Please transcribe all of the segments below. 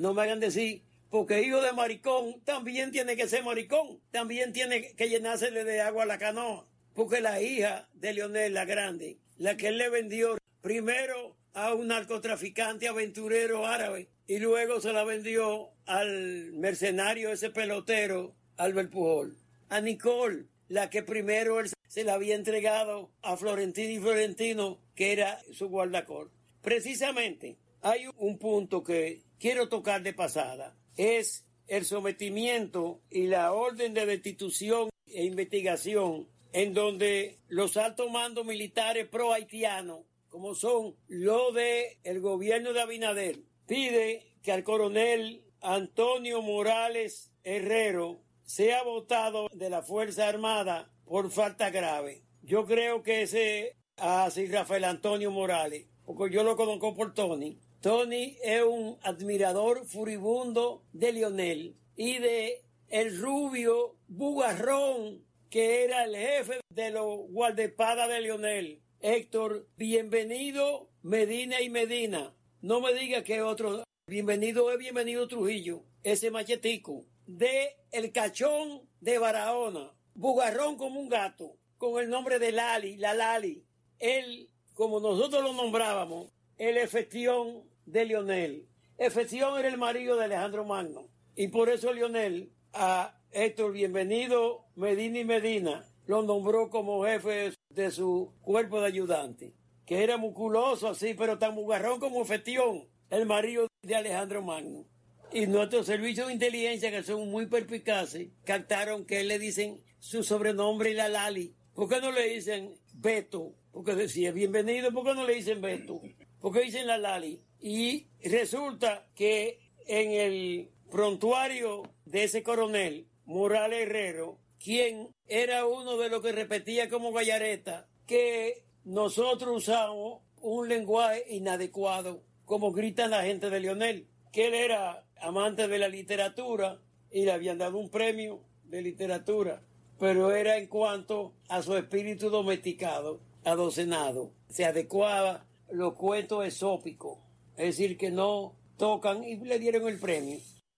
no me hagan decir, porque hijo de maricón también tiene que ser maricón, también tiene que llenársele de agua a la canoa, porque la hija de Leonel, la grande, la que él le vendió primero a un narcotraficante aventurero árabe y luego se la vendió al mercenario ese pelotero Albert Pujol. A Nicole, la que primero él se la había entregado a Florentino y Florentino, que era su guardacor. Precisamente hay un punto que quiero tocar de pasada, es el sometimiento y la orden de destitución e investigación en donde los altos mandos militares pro haitianos, como son los del gobierno de Abinader, pide que al coronel Antonio Morales Herrero sea votado de la Fuerza Armada por falta grave. Yo creo que ese así Rafael Antonio Morales, porque yo lo conozco por Tony. Tony es un admirador furibundo de Leonel y de el rubio bugarrón que era el jefe de los guardaespaldas de Leonel, Héctor Bienvenido Medina y Medina. No me diga que otro. Bienvenido es Bienvenido Trujillo, ese machetico de el cachón de Barahona, bugarrón como un gato, con el nombre de Lali, la Lali. Él, como nosotros lo nombrábamos, el Efección de Leonel. Efección era el marido de Alejandro Magno. Y por eso Leonel a Héctor Bienvenido Medina y Medina lo nombró como jefe de su cuerpo de ayudante, que era musculoso así, pero tan bugarrón como Efección, el marido de Alejandro Magno. Y nuestros servicios de inteligencia, que son muy perspicaces, captaron que le dicen su sobrenombre la Lali. ¿Por qué no le dicen Beto? Porque decía Bienvenido, ¿por qué no le dicen Beto? ¿Por qué dicen la Lali? Y resulta que en el prontuario de ese coronel, Morales Herrero, quien era uno de los que repetía como gallareta, que nosotros usamos un lenguaje inadecuado, como gritan la gente de Leonel, que él era amante de la literatura y le habían dado un premio de literatura, pero era en cuanto a su espíritu domesticado, adocenado, se adecuaba los cuentos esópicos, es decir, que no tocan, y le dieron el premio.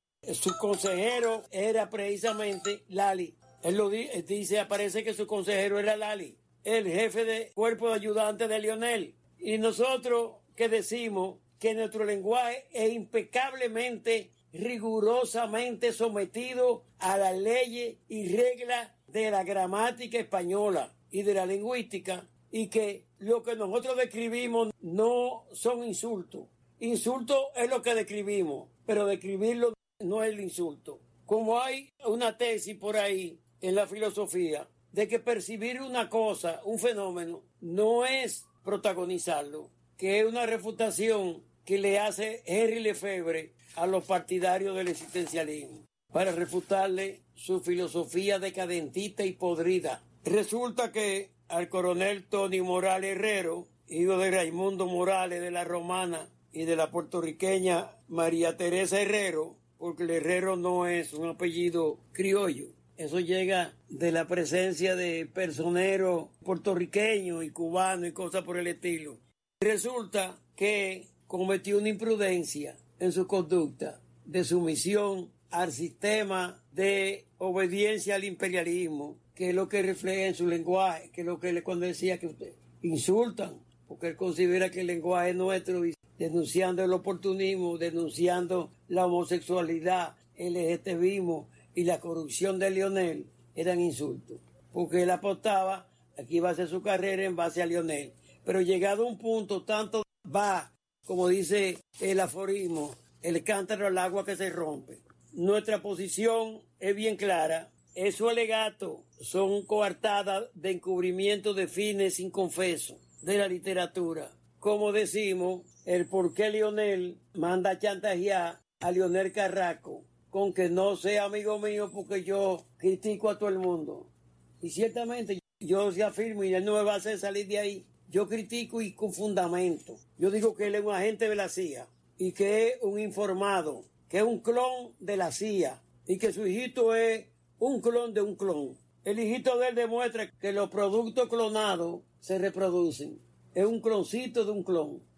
Su consejero era precisamente Lali. Él lo dice, aparece que su consejero era Lali, el jefe de cuerpo de ayudantes de Leonel. Y nosotros que decimos que nuestro lenguaje es impecablemente, rigurosamente sometido a las leyes y reglas de la gramática española y de la lingüística, y que lo que nosotros describimos no son insultos. Insulto es lo que describimos, pero describirlo no es el insulto. Como hay una tesis por ahí en la filosofía de que percibir una cosa, un fenómeno, no es protagonizarlo, que es una refutación que le hace Henry Lefebvre a los partidarios del existencialismo, para refutarle su filosofía decadentista y podrida. Resulta que al coronel Tony Morales Herrero, hijo de Raimundo Morales de la Romana y de la puertorriqueña María Teresa Herrero, porque el Herrero no es un apellido criollo, eso llega de la presencia de personeros puertorriqueños y cubanos y cosas por el estilo. Resulta que cometió una imprudencia en su conducta de sumisión al sistema de obediencia al imperialismo, que es lo que refleja en su lenguaje, que es lo que él cuando decía que usted insultan, porque él considera que el lenguaje nuestro, denunciando el oportunismo, denunciando la homosexualidad, el LGTBismo y la corrupción de Leonel, eran insultos, porque él apostaba aquí iba a hacer su carrera en base a Leonel, pero llegado a un punto tanto va, como dice el aforismo, el cántaro al agua que se rompe. Nuestra posición es bien clara. Esos alegatos son coartadas de encubrimiento de fines inconfesos de la literatura. Como decimos, el por qué Leonel manda chantajear a Leonel Carrasco con que no sea amigo mío porque yo critico a todo el mundo. Y ciertamente yo se afirmo y él no me va a hacer salir de ahí. Yo critico y con fundamento. Yo digo que él es un agente de la CIA y que es un informado, que es un clon de la CIA y que su hijito es un clon de un clon. El hijito de él demuestra que los productos clonados se reproducen. Es un cloncito de un clon.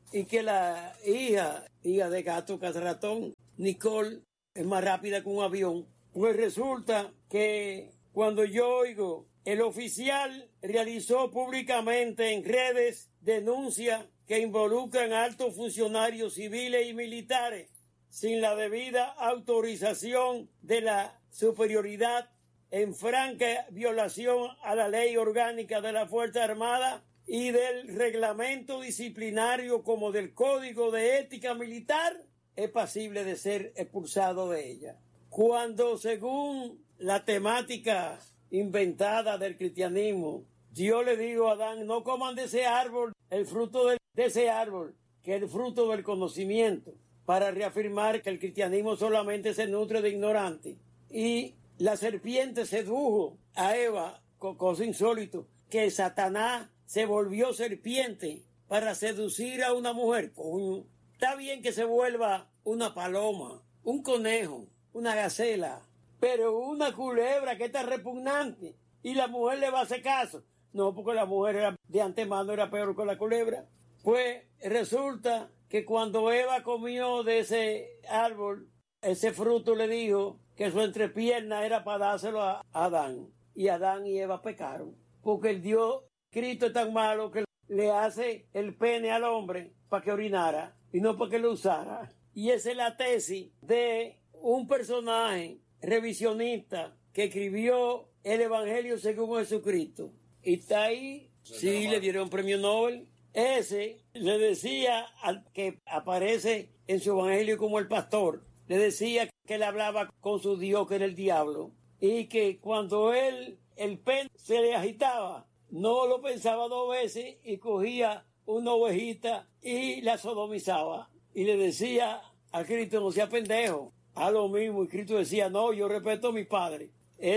y que la hija de gato ratón, Nicole, es más rápida que un avión. Pues resulta que cuando yo oigo, el oficial realizó públicamente en redes denuncias que involucran a altos funcionarios civiles y militares sin la debida autorización de la superioridad, en franca violación a la ley orgánica de la Fuerza Armada y del reglamento disciplinario como del Código de Ética Militar, es pasible de ser expulsado de ella. Cuando, según la temática inventada del cristianismo, Dios le dijo a Adán, no coman de ese árbol, el fruto de ese árbol, que es el fruto del conocimiento, para reafirmar que el cristianismo solamente se nutre de ignorantes. Y la serpiente sedujo a Eva, cosa insólito, que Satanás se volvió serpiente para seducir a una mujer. Coño, está bien que se vuelva una paloma, un conejo, una gacela, pero una culebra que está repugnante y la mujer le va a hacer caso. No, porque la mujer de antemano era peor que la culebra. Pues resulta que cuando Eva comió de ese árbol, ese fruto le dijo que su entrepierna era para dárselo a Adán. Y Adán y Eva pecaron, porque el Dios Cristo es tan malo que le hace el pene al hombre para que orinara y no para que lo usara. Y esa es la tesis de un personaje revisionista que escribió el Evangelio según Jesucristo. Y está ahí, sí, le dieron premio Nobel. Ese le decía al que aparece en su Evangelio como el pastor, le decía que él hablaba con su Dios, que era el diablo, y que cuando el pene se le agitaba, no lo pensaba dos veces y cogía una ovejita y la sodomizaba. Y le decía a Cristo, no sea pendejo, a lo mismo. Y Cristo decía, no, yo respeto a mi padre.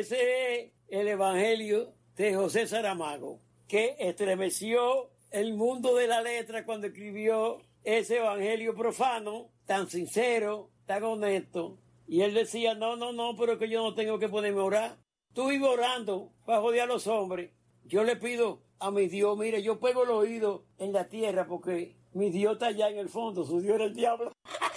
Ese es el Evangelio de José Saramago, que estremeció el mundo de la letra cuando escribió ese Evangelio profano, tan sincero, tan honesto. Y él decía, no, pero que yo no tengo que ponerme a orar. Tú vives orando para joder a los hombres. Yo le pido a mi Dios, mire, yo pego el oído en la tierra porque mi Dios está allá en el fondo, su Dios era el diablo.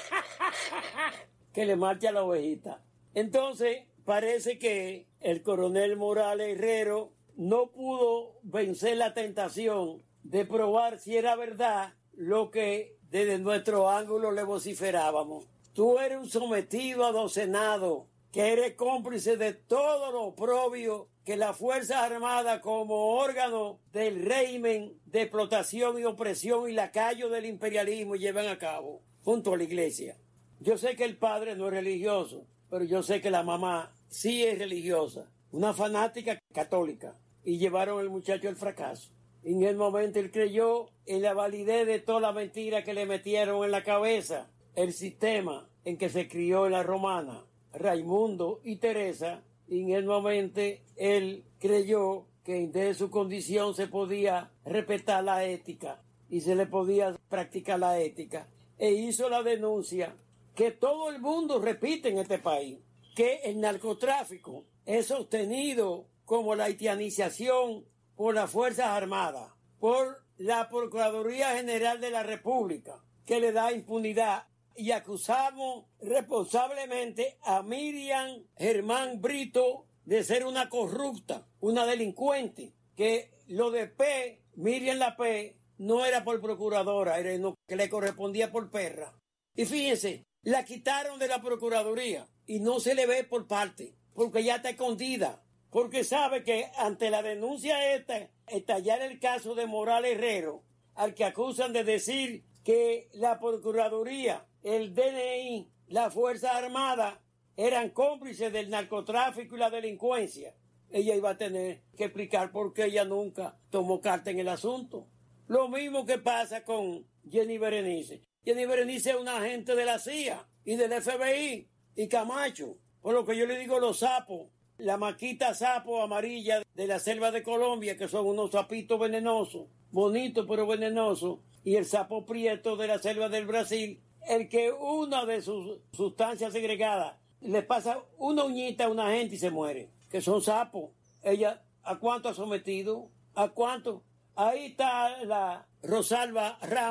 Que le marche a la ovejita. Entonces, parece que el coronel Morales Herrero no pudo vencer la tentación de probar si era verdad lo que desde nuestro ángulo le vociferábamos. Tú eres un sometido adocenado, que eres cómplice de todo lo oprobio que las Fuerzas Armadas como órgano del régimen de explotación y opresión y lacayo del imperialismo llevan a cabo junto a la iglesia. Yo sé que el padre no es religioso, pero yo sé que la mamá sí es religiosa, una fanática católica, y llevaron al muchacho al fracaso. Y en el momento él creyó en la validez de toda la mentira que le metieron en la cabeza, el sistema en que se crió en la romana, Raimundo y Teresa, y en el momento él creyó que de su condición se podía respetar la ética y se le podía practicar la ética. E hizo la denuncia que todo el mundo repite en este país, que el narcotráfico es sostenido como la haitianización por las Fuerzas Armadas, por la Procuraduría General de la República, que le da impunidad. Y acusamos responsablemente a Miriam Germán Brito de ser una corrupta, una delincuente, que lo de P, Miriam la P, no era por procuradora, era lo que le correspondía por perra. Y fíjense, la quitaron de la Procuraduría y no se le ve por parte, porque ya está escondida, porque sabe que ante la denuncia esta, estallar el caso de Morales Herrero, al que acusan de decir que la Procuraduría, el DNI, la Fuerza Armada eran cómplices del narcotráfico y la delincuencia. Ella iba a tener que explicar por qué ella nunca tomó carta en el asunto. Lo mismo que pasa con Jenny Berenice. Jenny Berenice es una agente de la CIA y del FBI y Camacho. Por lo que yo le digo los sapos, la maquita sapo amarilla de la selva de Colombia, que son unos sapitos venenosos, bonitos pero venenosos, y el sapo prieto de la selva del Brasil, el que una de sus sustancias segregadas le pasa una uñita a una gente y se muere, que son sapos. Ella, ¿a cuánto ha sometido? ¿A cuánto? Ahí está la Rosalba Ramos,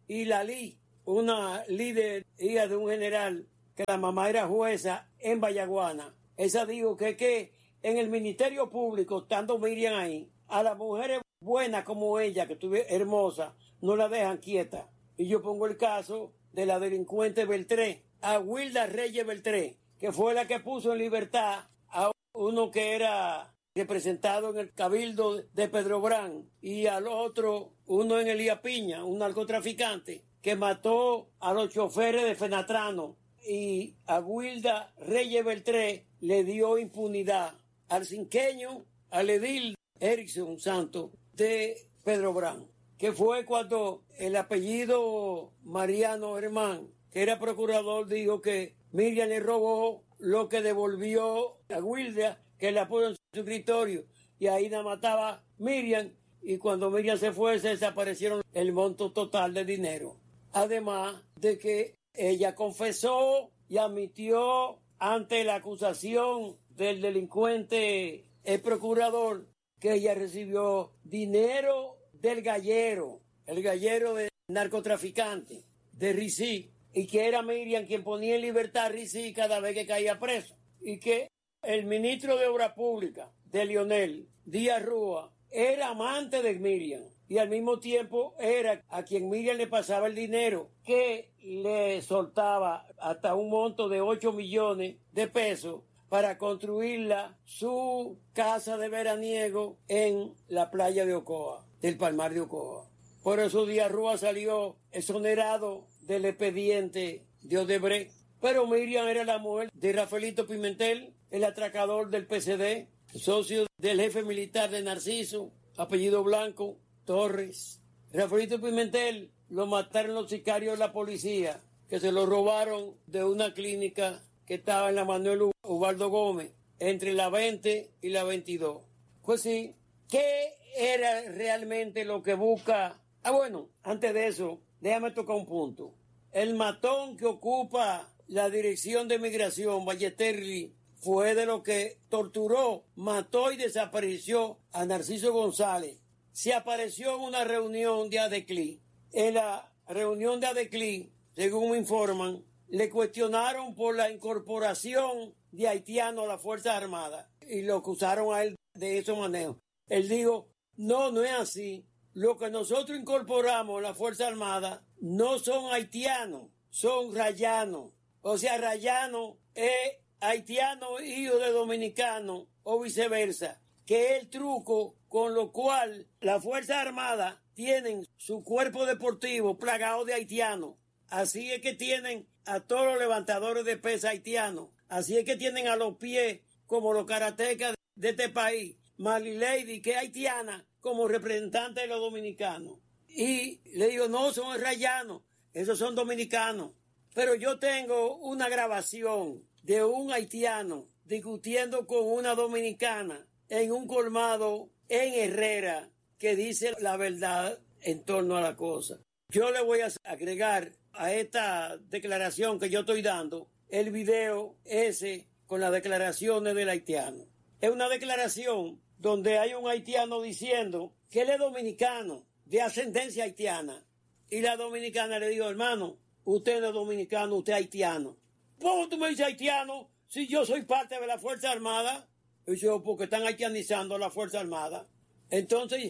y Lalí, una líder, hija de un general, que la mamá era jueza en Vallaguana. Esa dijo que en el Ministerio Público, estando Miriam ahí, a las mujeres buenas como ella, que estuve hermosa, no la dejan quieta. Y yo pongo el caso de la delincuente Beltré, a Wilda Reyes Beltré, que fue la que puso en libertad a uno que era representado en el Cabildo de Pedro Brán y al otro, uno en Elías Piña, un narcotraficante, que mató a los choferes de Fenatrano, y a Wilda Reyes Beltré le dio impunidad al cinqueño, al edil Erickson Santos de Pedro Brán, que fue cuando el apellido Mariano Germán, que era procurador, dijo que Miriam le robó lo que devolvió a Wilda, que la puso en su escritorio, y ahí la mataba Miriam, y cuando Miriam se fue, se desaparecieron el monto total de dinero. Además de que ella confesó y admitió ante la acusación del delincuente, el procurador, que ella recibió dinero del gallero, el gallero del narcotraficante, de Ricí, y que era Miriam quien ponía en libertad a Ricí cada vez que caía preso, y que el ministro de Obras Públicas de Leonel, Díaz Rúa, era amante de Miriam y al mismo tiempo era a quien Miriam le pasaba el dinero, que le soltaba hasta un monto de 8 millones de pesos para construirla su casa de veraniego en la playa de Ocoa, del Palmar de Ocoa. Por eso Díaz Rúa salió exonerado del expediente de Odebrecht. Pero Miriam era la mujer de Rafaelito Pimentel, el atracador del PCD, socio del jefe militar de Narciso, apellido Blanco, Torres. Rafaelito Pimentel lo mataron los sicarios de la policía, que se lo robaron de una clínica que estaba en la Manuel Ubaldo Gómez, entre la 20 y la 22. Pues sí, ¿qué era realmente lo que busca? Bueno, antes de eso, déjame tocar un punto. El matón que ocupa la dirección de migración, Valleterri, fue de lo que torturó, mató y desapareció a Narciso González. Se apareció en una reunión de ADECLI. En la reunión de ADECLI, según me informan, le cuestionaron por la incorporación de haitianos a las Fuerzas Armadas y lo acusaron a él de esos manejos. Él dijo, no es así. Lo que nosotros incorporamos a las Fuerzas Armadas no son haitianos, son rayanos. O sea, rayano es haitiano hijo de dominicano o viceversa, que es el truco con lo cual las Fuerzas Armadas tienen su cuerpo deportivo plagado de haitianos. Así es que tienen a todos los levantadores de pesa haitianos. Así es que tienen a los pies como los karatecas de este país. Marley Lady, que es haitiana, como representante de los dominicanos. Y le digo, no, son rayanos, esos son dominicanos. Pero yo tengo una grabación de un haitiano discutiendo con una dominicana en un colmado en Herrera que dice la verdad en torno a la cosa. Yo le voy a agregar a esta declaración que yo estoy dando el video ese con las declaraciones del haitiano. Es una declaración donde hay un haitiano diciendo que él es dominicano, de ascendencia haitiana. Y la dominicana le dijo, hermano, usted no es dominicano, usted es haitiano. ¿Cómo tú me dices haitiano si yo soy parte de la Fuerza Armada? Y yo, porque están haitianizando la Fuerza Armada. Entonces,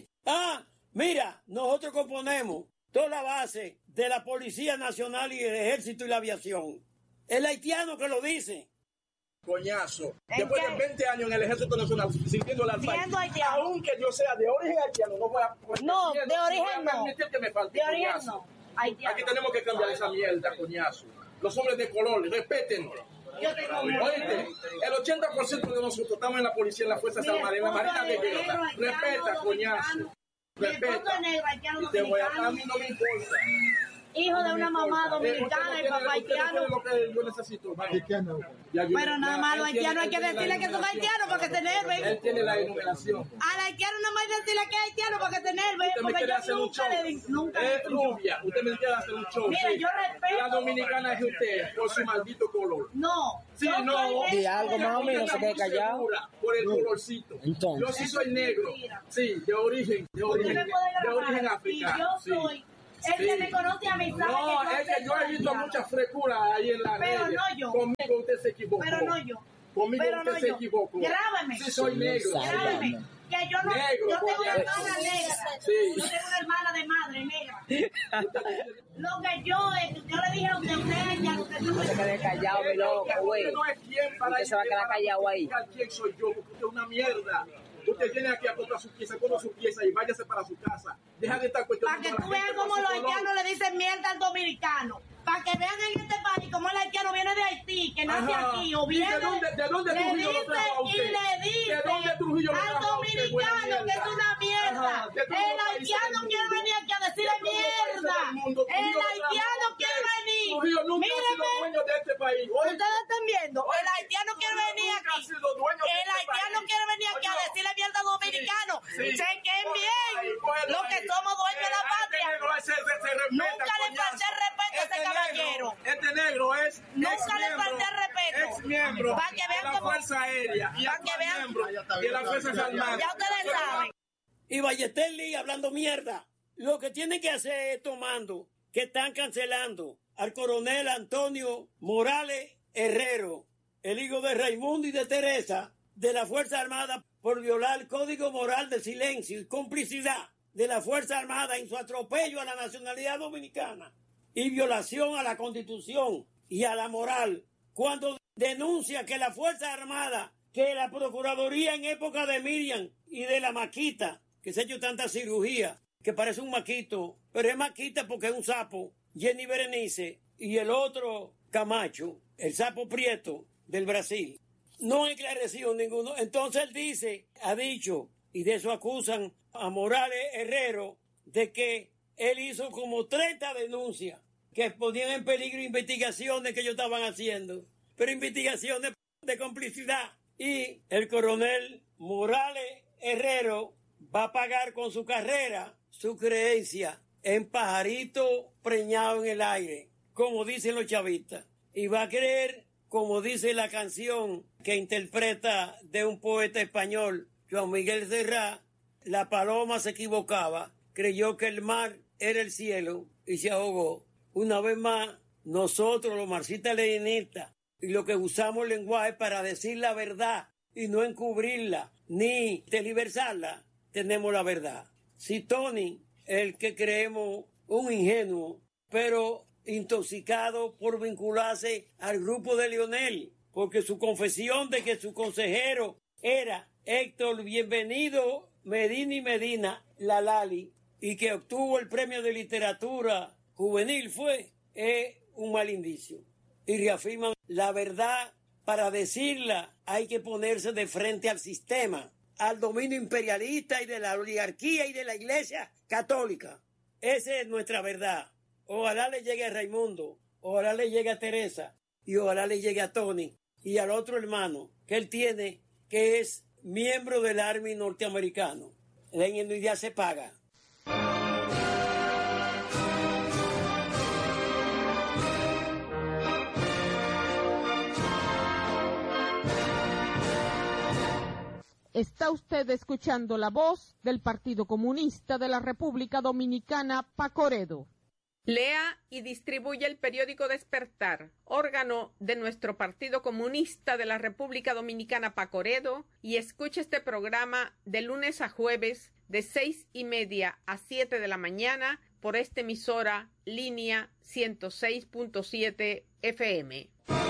mira, nosotros componemos toda la base de la Policía Nacional y el Ejército y la Aviación. El haitiano que lo dice. Coñazo. Después de 20 años en el Ejército Nacional sirviendo al país, aunque yo sea de origen haitiano, no voy a... No, de origen no. Que me falte, de origen coñazo. no. Haitiano. Aquí tenemos que cambiar esa mierda, coñazo. Los hombres de color, respétenlo. Oíste, el 80% de nosotros estamos en la policía, en las Fuerzas Armadas, en la Marina de Guerra. Respeta, coñazo. Respeta. Y te voy a mí no me importa. Hijo de una mamá dominicana y papá haitiano. Es lo que yo necesito. Pero nada más los haitianos hay que decirle que son haitianos para que se enerven. Él tiene la enumeración. Al haitiano nada más decirle que es haitiano para que se enerven. Usted me quiere hacer un show. Nunca Es rubia. Usted me quiere hacer un show. Mira, sí. yo respeto. La dominicana es usted por su maldito color. No. Sí, no. Y algo más o menos se quede callado. Por el colorcito. Entonces. Yo sí soy negro. Sí, de origen africano. Y yo soy El que me conoce a mí sabe No, que es que yo he visto mucha frescura ahí en la Pero ley. no yo. Conmigo usted se equivocó. Pero no yo. Conmigo Pero usted no se yo. equivocó. Grábame. Sí, soy negro. Grábame. Que yo no. Negro, Yo tengo una coñazo. hermana negra. Sí. Yo tengo una hermana de madre negra. Lo que yo le dije a usted ya usted no Se quede callado, mi loco, güey. Usted no es quien para Usted se va a quedar callado ahí. identificar quién soy yo, porque usted es una mierda. Usted tiene aquí a comprar su pieza, compra su pieza y váyase para su casa. Deja de estar Para cuestionando que a la tú veas gente cómo por los su color. haitianos le dicen mierda al dominicano. Para que vean en este país cómo el haitiano viene de Haití, que nace Ajá. aquí, o ¿Y viene. de dónde le Trujillo lo trajo a dice usted? y le dice ¿De dónde Trujillo lo al trajo a usted? Buena dominicano que es mierda. una mierda. Ajá. De todos El los países haitiano del quiere mundo. venir aquí a decirle De todos los países mierda. del mundo, El Trujillo lo trajo haitiano a usted. quiere venir. Trujillo nunca ha sido Míreme. dueño de este país. Oye, Ustedes están viendo, el haitiano quiere Trujillo venir nunca aquí. ha sido dueño de El este haitiano país. quiere venir aquí a Oye, decirle mierda al dominicano. sí. Chequen Cógelo bien ahí, cógelo lo que ahí. somos dueños de la patria. Este negro se respeta, Nunca le coñazo. falté el respeto a ese caballero. Este negro es Nunca le falté el respeto. ex miembro Pa' que vean de la cómo- Fuerza Aérea y pa' que actual vean- miembro de las Fuerzas Armadas. Ya ustedes saben. Y Ballester hablando mierda. Lo que tienen que hacer es tomando que están cancelando al coronel Antonio Morales Herrero, el hijo de Raimundo y de Teresa, de la Fuerza Armada por violar el Código Moral de Silencio y complicidad de la Fuerza Armada en su atropello a la nacionalidad dominicana y violación a la Constitución y a la moral, cuando denuncia que la Fuerza Armada, que la Procuraduría en época de Miriam y de la Maquita, que se ha hecho tanta cirugía, que parece un maquito, pero es maquita porque es un sapo, Jenny Berenice, y el otro Camacho, el sapo prieto del Brasil. No ha esclarecido ninguno. Entonces él dice, ha dicho, y de eso acusan a Morales Herrero, de que él hizo como 30 denuncias que ponían en peligro investigaciones que ellos estaban haciendo, pero investigaciones de complicidad. Y el coronel Morales Herrero va a pagar con su carrera su creencia en pajarito preñado en el aire, como dicen los chavistas, y va a creer, como dice la canción que interpreta de un poeta español, Juan Miguel Serrat, la paloma se equivocaba, creyó que el mar era el cielo y se ahogó. Una vez más, nosotros los marxistas-leninistas y los que usamos el lenguaje para decir la verdad y no encubrirla ni tergiversarla, tenemos la verdad. Si Tony, el que creemos un ingenuo, pero intoxicado por vincularse al grupo de Leonel, porque su confesión de que su consejero era Héctor Bienvenido Medina y Medina, la Lali, y que obtuvo el premio de literatura juvenil es un mal indicio. Y reafirman la verdad, para decirla hay que ponerse de frente al sistema, al dominio imperialista y de la oligarquía y de la Iglesia Católica. Esa es nuestra verdad. Ojalá le llegue a Raimundo, ojalá le llegue a Teresa y ojalá le llegue a Tony y al otro hermano que él tiene, que es miembro del Army norteamericano. La ingenuidad se paga. Está usted escuchando la voz del Partido Comunista de la República Dominicana, Pacoredo. Lea y distribuye el periódico Despertar, órgano de nuestro Partido Comunista de la República Dominicana, Pacoredo, y escuche este programa de lunes a jueves de 6:30 a 7 de la mañana por esta emisora línea 106.7 FM.